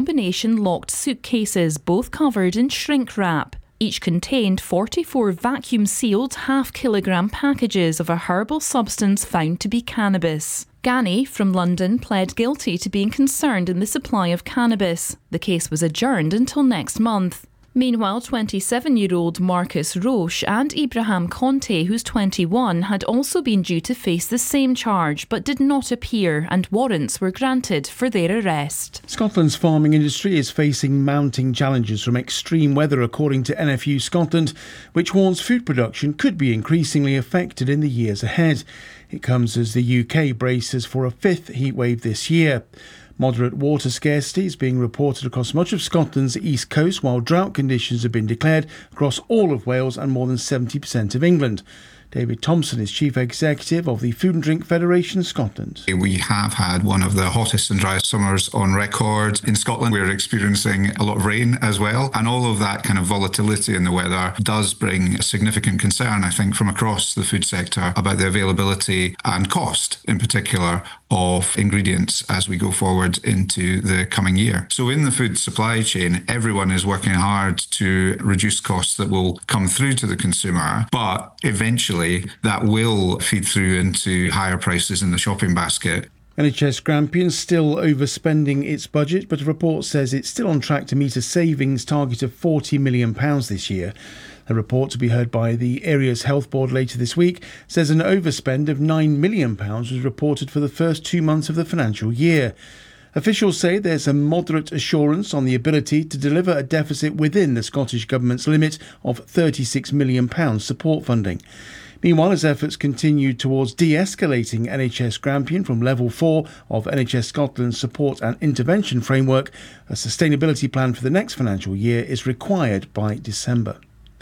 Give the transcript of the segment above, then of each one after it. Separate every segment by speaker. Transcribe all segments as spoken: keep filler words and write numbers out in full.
Speaker 1: combination locked suitcases, both covered in shrink wrap. Each contained forty-four vacuum-sealed half-kilogram packages of a herbal substance found to be cannabis. Ghani from London pled guilty to being concerned in the supply of cannabis. The case was adjourned until next month. Meanwhile, twenty-seven-year-old Marcus Roche and Ibrahim Conte, who's twenty-one, had also been due to face the same charge but did not appear, and warrants were granted for their arrest.
Speaker 2: Scotland's farming industry is facing mounting challenges from extreme weather, according to N F U Scotland, which warns food production could be increasingly affected in the years ahead. It comes as the U K braces for a fifth heatwave this year. Moderate water scarcity is being reported across much of Scotland's east coast, while drought conditions have been declared across all of Wales and more than seventy percent of England. David Thompson is Chief Executive of the Food and Drink Federation Scotland.
Speaker 3: We have had one of the hottest and driest summers on record. In Scotland, we're experiencing a lot of rain as well. And all of that kind of volatility in the weather does bring a significant concern, I think, from across the food sector about the availability and cost, in particular, of ingredients as we go forward into the coming year. So in the food supply chain, everyone is working hard to reduce costs that will come through to the consumer, but eventually that will feed through into higher prices in the shopping basket.
Speaker 2: N H S Grampian still overspending its budget, but a report says it's still on track to meet a savings target of forty million pounds this year. A report to be heard by the area's health board later this week says an overspend of nine million pounds was reported for the first two months of the financial year. Officials say there's a moderate assurance on the ability to deliver a deficit within the Scottish Government's limit of thirty-six million pounds support funding. Meanwhile, as efforts continue towards de-escalating N H S Grampian from level four of N H S Scotland's support and intervention framework, a sustainability plan for the next financial year is required by December.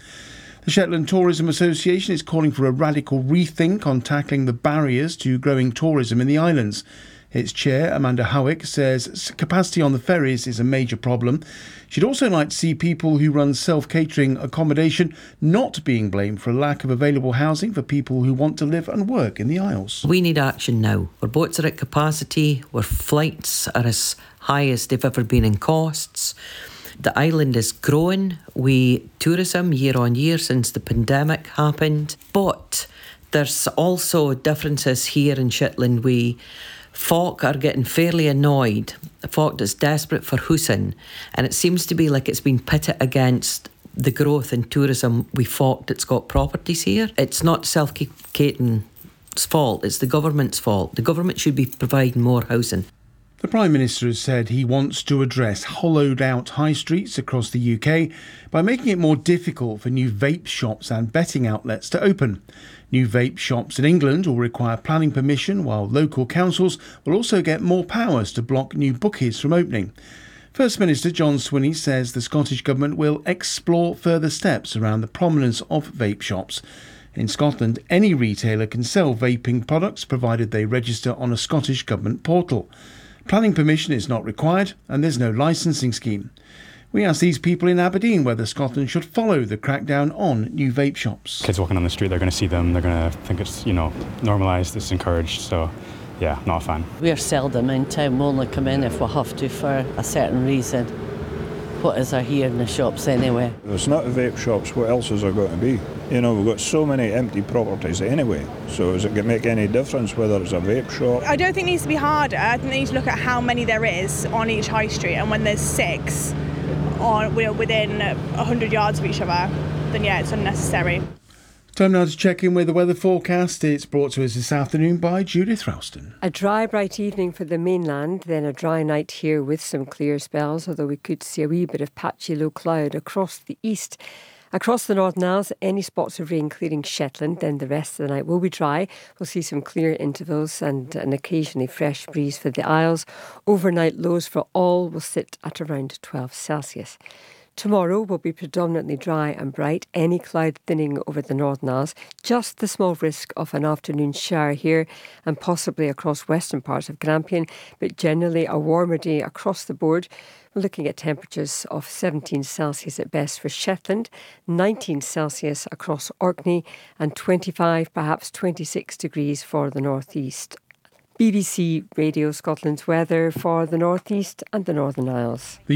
Speaker 2: The Shetland Tourism Association is calling for a radical rethink on tackling the barriers to growing tourism in the islands. Its chair, Amanda Howick, says capacity on the ferries is a major problem. She'd also like to see people who run self-catering accommodation not being blamed for a lack of available housing for people who want to live and work in the Isles.
Speaker 4: We need action now. Our boats are at capacity, our flights are as high as they've ever been in costs. The island is growing. We tourism year on year since the pandemic happened. But there's also differences here in Shetland. We folk are getting fairly annoyed. Folk that's desperate for housing, and it seems to be like it's been pitted against the growth in tourism we folk that's got properties here. It's not self-catering's fault, it's the government's fault. The government should be providing more housing.
Speaker 2: The Prime Minister has said he wants to address hollowed out high streets across the U K by making it more difficult for new vape shops and betting outlets to open. New vape shops in England will require planning permission, while local councils will also get more powers to block new bookies from opening. First Minister John Swinney says the Scottish Government will explore further steps around the prominence of vape shops. In Scotland, any retailer can sell vaping products provided they register on a Scottish Government portal. Planning permission is not required and there's no licensing scheme. We asked these people in Aberdeen whether Scotland should follow the crackdown on new vape shops.
Speaker 5: Kids walking on the street, they're going to see them, they're going to think it's, you know, normalised, it's encouraged, so yeah, not a fan.
Speaker 6: We're seldom in town, we only come in if we have to for a certain reason. What is there here in the shops anyway?
Speaker 7: If it's not the vape shops, what else is there going to be? You know, we've got so many empty properties anyway, so does it make any difference whether it's a vape shop?
Speaker 8: I don't think it needs to be harder. I think they need to look at how many there is on each high street, and when there's six on within one hundred yards of each other, then yeah, it's unnecessary.
Speaker 2: Time now to check in with the weather forecast. It's brought to us this afternoon by Judith Ralston.
Speaker 9: A dry, bright evening for the mainland, then a dry night here with some clear spells, although we could see a wee bit of patchy low cloud across the east. Across the Northern Isles, any spots of rain clearing Shetland, then the rest of the night will be dry. We'll see some clear intervals and an occasionally fresh breeze for the Isles. Overnight lows for all will sit at around twelve Celsius. Tomorrow will be predominantly dry and bright, any cloud thinning over the Northern Isles, just the small risk of an afternoon shower here and possibly across western parts of Grampian, but generally a warmer day across the board. We're looking at temperatures of seventeen Celsius at best for Shetland, nineteen Celsius across Orkney and twenty-five, perhaps twenty-six degrees for the northeast. B B C Radio Scotland's weather for the northeast and the Northern Isles.